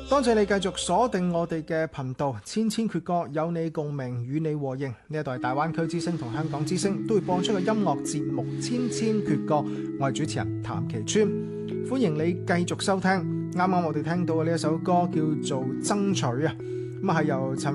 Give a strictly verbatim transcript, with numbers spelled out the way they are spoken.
多謝你繼續鎖定我哋嘅頻道，千千闕歌有你共鳴，與你和應。呢一度係大灣區之聲同香港之聲都會播出嘅音樂節目《千千闕歌》，我係主持人譚其川，歡迎你繼續收聽。啱啱我哋聽到嘅呢一首歌叫做《爭取》啊，咁啊係由陳